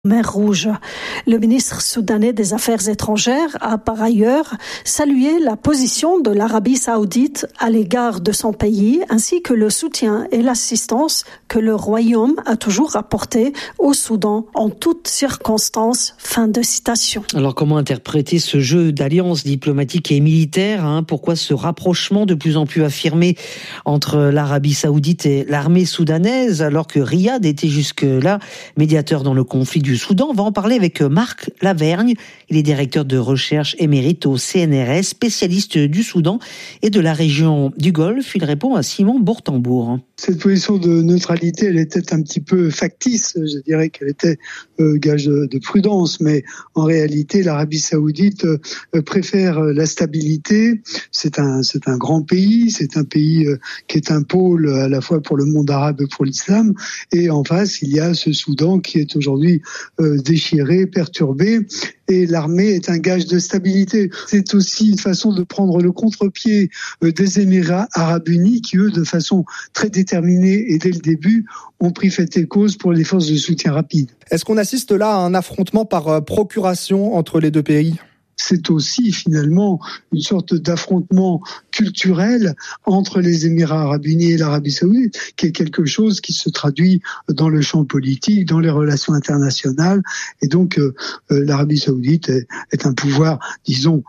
Mer Rouge. Le ministre soudanais des Affaires étrangères a par ailleurs salué la position de l'Arabie saoudite à l'égard de son pays, ainsi que le soutien et l'assistance que le Royaume a toujours apporté au Soudan en toutes circonstances. Fin de citation. Alors comment interpréter ce jeu d'alliances diplomatiques et militaires, Pourquoi ce rapprochement de plus en plus affirmé entre l'Arabie saoudite et l'armée soudanaise, alors que Riyad était jusque-là médiateur dans le conflit du Soudan? On va en parler avec Marc Lavergne. Il est directeur de recherche émérite au CNRS, spécialiste du Soudan et de la région du Golfe. Il répond à Simon Bourtambour. Cette position de neutralité, elle était un petit peu factice. Je dirais qu'elle était gage de prudence, mais en réalité, l'Arabie saoudite préfère la stabilité. C'est un grand pays, c'est un pays qui est un pôle à la fois pour le monde arabe et pour l'islam. Et en face, il y a ce Soudan qui est aujourd'hui déchiré, perturbé. Et l'armée est un gage de stabilité. C'est aussi une façon de prendre le contre-pied des Émirats arabes unis qui, eux, de façon très déterminée et dès le début, ont pris fait et cause pour les forces de soutien rapide. Est-ce qu'on assiste là à un affrontement par procuration entre les deux pays ? C'est aussi finalement une sorte d'affrontement culturel entre les Émirats arabes unis et l'Arabie saoudite, qui est quelque chose qui se traduit dans le champ politique, dans les relations internationales. Et donc l'Arabie saoudite est un pouvoir, disons,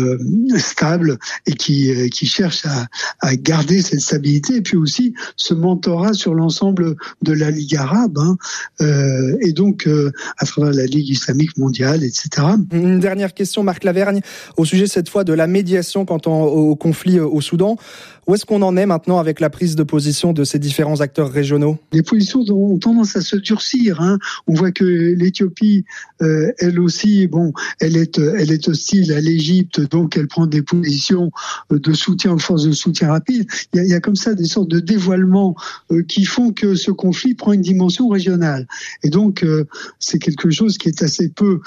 stable et qui cherche à garder cette stabilité et puis aussi ce mentorat sur l'ensemble de la Ligue arabe, et donc à travers la Ligue islamique mondiale, etc. Une dernière question, Marc Lavergne, au sujet cette fois de la médiation quant au conflit au Soudan. Où est-ce qu'on en est maintenant avec la prise de position de ces différents acteurs régionaux ? Les positions ont tendance à se durcir. On voit que l'Éthiopie, elle aussi, elle est hostile à l'Égypte, donc elle prend des positions de soutien aux forces de soutien rapide. Il y a comme ça des sortes de dévoilements qui font que ce conflit prend une dimension régionale. Et donc, c'est quelque chose qui est assez peu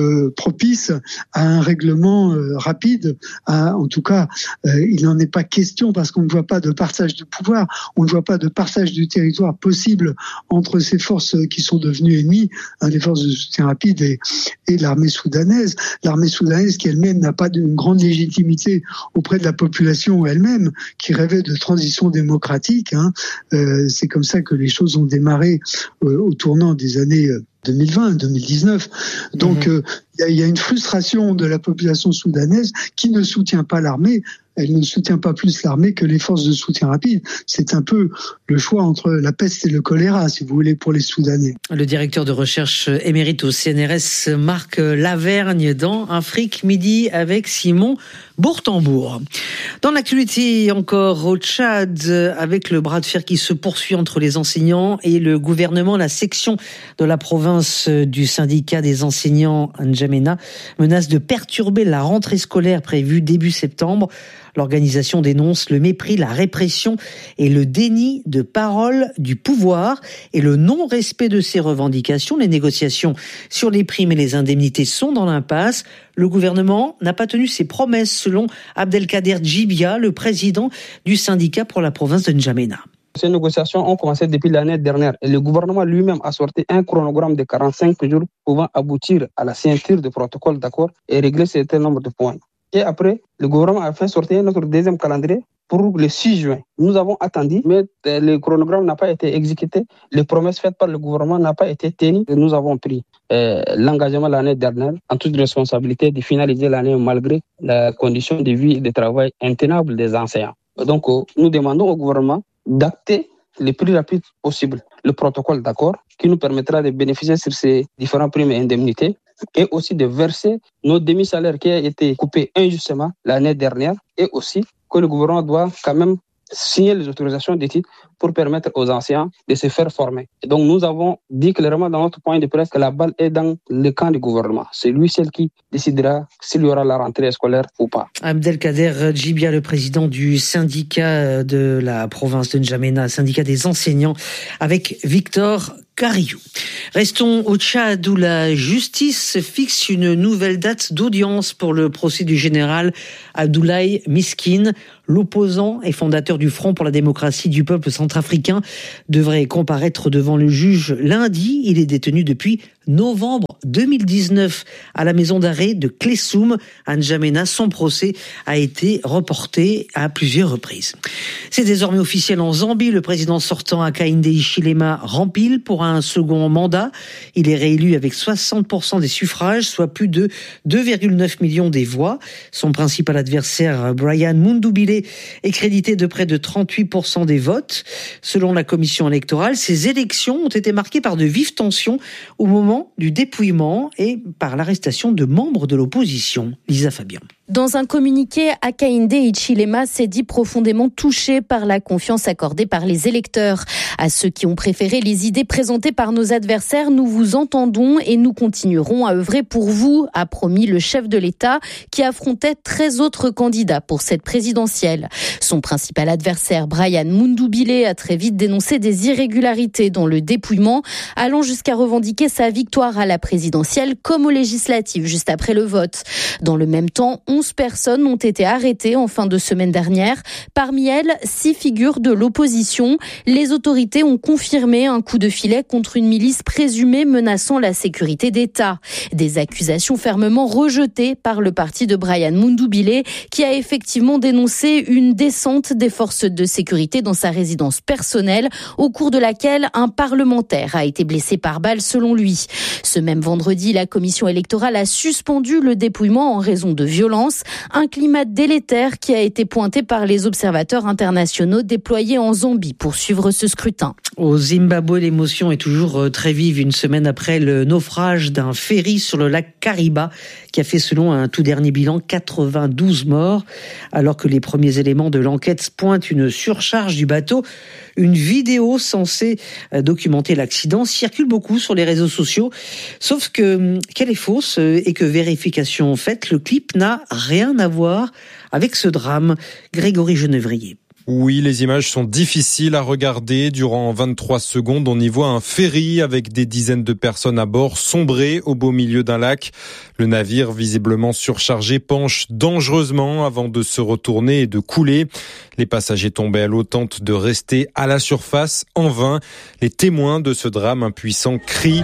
propice à un règlement rapide. En tout cas, il n'en est pas question parce qu'on ne voit pas de partage du pouvoir, on ne voit pas de partage du territoire possible entre ces forces qui sont devenues ennemies, les forces de soutien rapide et l'armée soudanaise. L'armée soudanaise qui elle-même n'a pas une grande légitimité auprès de la population elle-même, qui rêvait de transition démocratique. C'est comme ça que les choses ont démarré au tournant des années 2020, 2019. Donc, il y a une frustration de la population soudanaise qui ne soutient pas l'armée. Elle ne soutient pas plus l'armée que les forces de soutien rapide. C'est un peu le choix entre la peste et le choléra, si vous voulez, pour les Soudanais. Le directeur de recherche émérite au CNRS, Marc Lavergne, dans Afrique Midi avec Simon Bourtambour. Dans l'actualité encore au Tchad, avec le bras de fer qui se poursuit entre les enseignants et le gouvernement, la section de la province du syndicat des enseignants N'Djamena menace de perturber la rentrée scolaire prévue début septembre. L'organisation dénonce le mépris, la répression et le déni de parole du pouvoir et le non-respect de ses revendications. Les négociations sur les primes et les indemnités sont dans l'impasse. Le gouvernement n'a pas tenu ses promesses, selon Abdelkader Djibia, le président du syndicat pour la province de N'Djamena. Ces négociations ont commencé depuis l'année dernière et le gouvernement lui-même a sorti un chronogramme de 45 jours pouvant aboutir à la signature de protocole d'accord et régler un certain nombre de points. Et après, le gouvernement a fait sortir notre deuxième calendrier pour le 6 juin. Nous avons attendu, mais le chronogramme n'a pas été exécuté. Les promesses faites par le gouvernement n'ont pas été tenues. Nous avons pris l'engagement l'année dernière, en toute responsabilité, de finaliser l'année malgré la condition de vie et de travail intenable des enseignants. Donc, nous demandons au gouvernement d'acter le plus rapide possible le protocole d'accord qui nous permettra de bénéficier sur ces différents primes et indemnités et aussi de verser nos demi-salaires qui ont été coupés injustement l'année dernière et aussi que le gouvernement doit quand même signer les autorisations de titres pour permettre aux enseignants de se faire former. Et donc nous avons dit clairement dans notre point de presse que la balle est dans le camp du gouvernement. C'est lui seul qui décidera s'il y aura la rentrée scolaire ou pas. Abdelkader Djibia, le président du syndicat de la province de N'Djamena, syndicat des enseignants, avec Victor Cariou. Restons au Tchad où la justice fixe une nouvelle date d'audience pour le procès du général Abdoulaye Miskine. L'opposant et fondateur du Front pour la démocratie du peuple centrafricain devrait comparaître devant le juge lundi. Il est détenu depuis novembre 2019 à la maison d'arrêt de Klessoum à N'Djamena. Son procès a été reporté à plusieurs reprises. C'est désormais officiel en Zambie. Le président sortant Hakainde Hichilema rempile pour un second mandat. Il est réélu avec 60% des suffrages, soit plus de 2,9 millions des voix. Son principal adversaire, Brian Mundubile, est crédité de près de 38% des votes. Selon la commission électorale, ces élections ont été marquées par de vives tensions au moment du dépouillement et par l'arrestation de membres de l'opposition. Lisa Fabian. Dans un communiqué, Hakainde Hichilema s'est dit profondément touché par la confiance accordée par les électeurs. À ceux qui ont préféré les idées présentées par nos adversaires, nous vous entendons et nous continuerons à œuvrer pour vous, a promis le chef de l'État qui affrontait 13 autres candidats pour cette présidentielle. Son principal adversaire, Brian Mundubile, a très vite dénoncé des irrégularités dans le dépouillement, allant jusqu'à revendiquer sa victoire à la présidentielle comme aux législatives juste après le vote. Dans le même temps, 11 personnes ont été arrêtées en fin de semaine dernière. Parmi elles, 6 figures de l'opposition. Les autorités ont confirmé un coup de filet contre une milice présumée menaçant la sécurité d'État. Des accusations fermement rejetées par le parti de Brian Mundubile, qui a effectivement dénoncé une descente des forces de sécurité dans sa résidence personnelle, au cours de laquelle un parlementaire a été blessé par balle selon lui. Ce même vendredi, la commission électorale a suspendu le dépouillement en raison de violences. Un climat délétère qui a été pointé par les observateurs internationaux déployés en Zambie pour suivre ce scrutin. Au Zimbabwe, l'émotion est toujours très vive une semaine après le naufrage d'un ferry sur le lac Kariba qui a fait, selon un tout dernier bilan, 92 morts. Alors que les premiers éléments de l'enquête pointent une surcharge du bateau, une vidéo censée documenter l'accident circule beaucoup sur les réseaux sociaux. Sauf qu'elle est fausse et que vérification faite, le clip n'a rien à voir avec ce drame. Grégory Genevrier. Oui, les images sont difficiles à regarder. Durant 23 secondes, on y voit un ferry avec des dizaines de personnes à bord sombrer au beau milieu d'un lac. Le navire, visiblement surchargé, penche dangereusement avant de se retourner et de couler. Les passagers tombés à l'eau tentent de rester à la surface en vain. Les témoins de ce drame impuissants crient.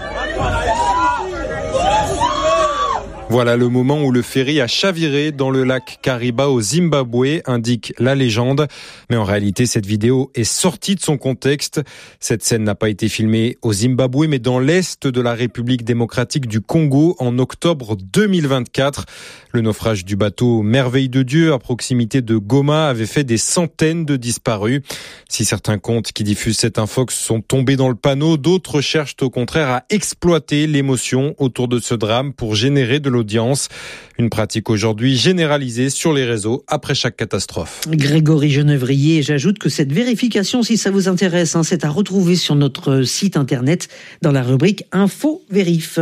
Voilà le moment où le ferry a chaviré dans le lac Kariba au Zimbabwe, indique la légende. Mais en réalité, cette vidéo est sortie de son contexte. Cette scène n'a pas été filmée au Zimbabwe, mais dans l'est de la République démocratique du Congo en octobre 2024. Le naufrage du bateau Merveille de Dieu à proximité de Goma avait fait des centaines de disparus. Si certains comptes qui diffusent cette infox sont tombés dans le panneau, d'autres cherchent au contraire à exploiter l'émotion autour de ce drame pour générer de l'audience. Une pratique aujourd'hui généralisée sur les réseaux après chaque catastrophe. Grégory Genevrier, j'ajoute que cette vérification, si ça vous intéresse, c'est à retrouver sur notre site internet dans la rubrique Info Vérif.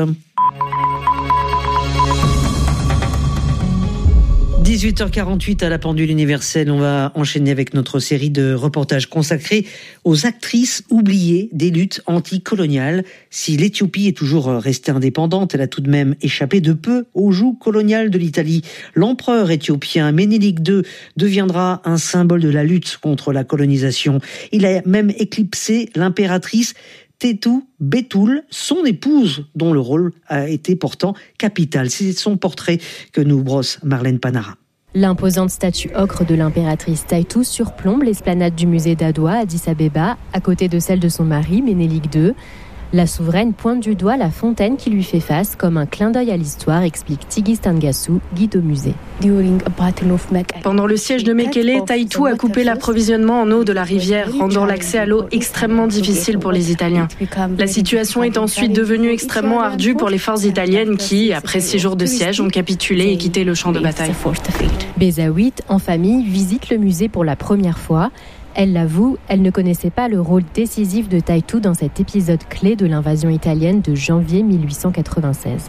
18h48 à la pendule universelle, on va enchaîner avec notre série de reportages consacrés aux actrices oubliées des luttes anticoloniales. Si l'Éthiopie est toujours restée indépendante, elle a tout de même échappé de peu au joug colonial de l'Italie. L'empereur éthiopien Ménélique II deviendra un symbole de la lutte contre la colonisation. Il a même éclipsé l'impératrice Tetu Betoul, son épouse, dont le rôle a été pourtant capital. C'est son portrait que nous brosse Marlène Panara. L'imposante statue ocre de l'impératrice Taitu surplombe l'esplanade du musée d'Adwa à Addis Abeba, à côté de celle de son mari, Ménélique II. La souveraine pointe du doigt la fontaine qui lui fait face comme un clin d'œil à l'histoire, explique Tigist Ngassou, guide au musée. Pendant le siège de Mekele, Taitu a coupé l'approvisionnement en eau de la rivière, rendant l'accès à l'eau extrêmement difficile pour les Italiens. La situation est ensuite devenue extrêmement ardue pour les forces italiennes qui, après 6 jours de siège, ont capitulé et quitté le champ de bataille. Bézaouit, en famille, visite le musée pour la première fois. Elle l'avoue, elle ne connaissait pas le rôle décisif de Taitu dans cet épisode clé de l'invasion italienne de janvier 1896.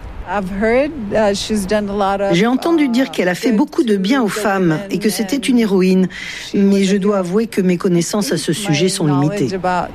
J'ai entendu dire qu'elle a fait beaucoup de bien aux femmes et que c'était une héroïne, mais je dois avouer que mes connaissances à ce sujet sont limitées.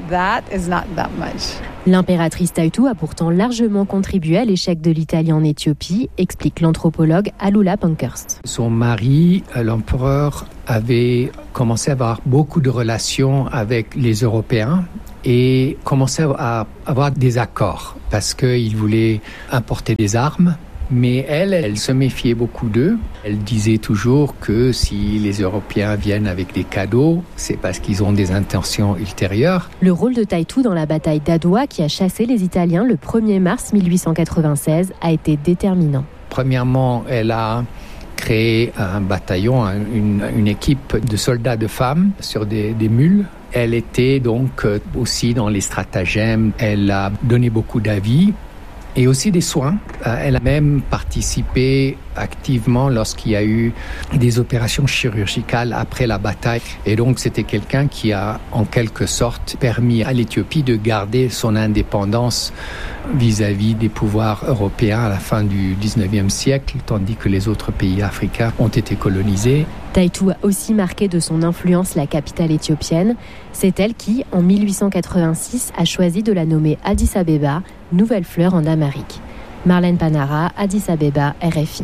L'impératrice Taitu a pourtant largement contribué à l'échec de l'Italie en Éthiopie, explique l'anthropologue Alula Pankhurst. Son mari, l'empereur, avait commencé à avoir beaucoup de relations avec les Européens et commençait à avoir des accords parce qu'ils voulaient importer des armes. Mais elle se méfiait beaucoup d'eux. Elle disait toujours que si les Européens viennent avec des cadeaux, c'est parce qu'ils ont des intentions ultérieures. Le rôle de Taitu dans la bataille d'Adwa, qui a chassé les Italiens le 1er mars 1896, a été déterminant. Premièrement, elle a créé un bataillon, une équipe de soldats de femmes sur des mules. Elle était donc aussi dans les stratagèmes. Elle a donné beaucoup d'avis. Et aussi des soins. Elle a même participé activement lorsqu'il y a eu des opérations chirurgicales après la bataille. Et donc, c'était quelqu'un qui a, en quelque sorte, permis à l'Éthiopie de garder son indépendance vis-à-vis des pouvoirs européens à la fin du 19e siècle, tandis que les autres pays africains ont été colonisés. Taitu a aussi marqué de son influence la capitale éthiopienne. C'est elle qui, en 1886, a choisi de la nommer Addis Abeba, nouvelle fleur en Amérique. Marlène Panara, Addis Abeba, RFI.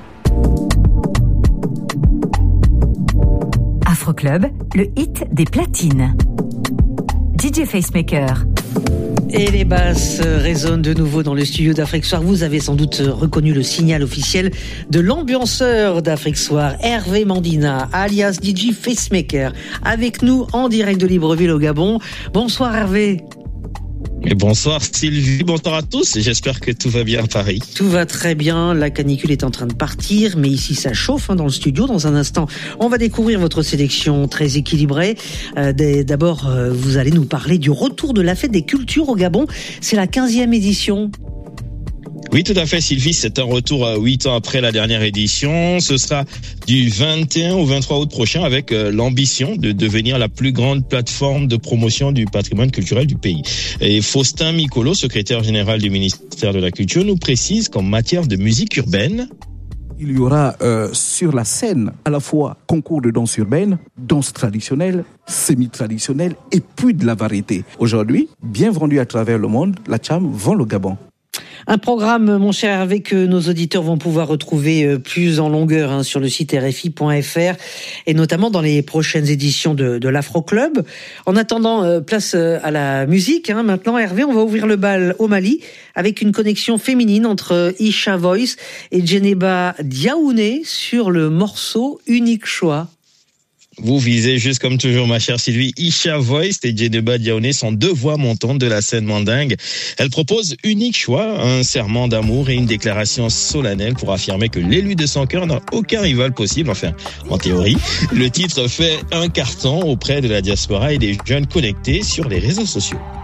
Afroclub, le hit des platines. DJ Facemaker. Et les basses résonnent de nouveau dans le studio d'Afrique Soir. Vous avez sans doute reconnu le signal officiel de l'ambianceur d'Afrique Soir, Hervé Mandina, alias DJ Facemaker, avec nous en direct de Libreville au Gabon. Bonsoir Hervé. Et bonsoir Sylvie, bonsoir à tous, j'espère que tout va bien à Paris. Tout va très bien, la canicule est en train de partir, mais ici ça chauffe dans le studio. Dans un instant, on va découvrir votre sélection très équilibrée. D'abord, vous allez nous parler du retour de la fête des cultures au Gabon. C'est la 15e édition. Oui, tout à fait, Sylvie. C'est un retour 8 ans après la dernière édition. Ce sera du 21 au 23 août prochain avec l'ambition de devenir la plus grande plateforme de promotion du patrimoine culturel du pays. Et Faustin Micolo, secrétaire général du ministère de la Culture, nous précise qu'en matière de musique urbaine, il y aura sur la scène à la fois concours de danse urbaine, danse traditionnelle, semi-traditionnelle et puis de la variété. Aujourd'hui, bien vendu à travers le monde, la Tcham vend le Gabon. Un programme, mon cher Hervé, que nos auditeurs vont pouvoir retrouver plus en longueur sur le site rfi.fr et notamment dans les prochaines éditions de l'Afroclub. En attendant, place à la musique. Maintenant, Hervé, on va ouvrir le bal au Mali avec une connexion féminine entre Isha Voice et Djeneba Diaouné sur le morceau Unique Choix. Vous visez juste comme toujours, ma chère Sylvie. Isha Voice et Djeneba Diaouné sont deux voix montantes de la scène mandingue. Elle propose Unique Choix, un serment d'amour et une déclaration solennelle pour affirmer que l'élu de son cœur n'a aucun rival possible, enfin, en théorie. Le titre fait un carton auprès de la diaspora et des jeunes connectés sur les réseaux sociaux.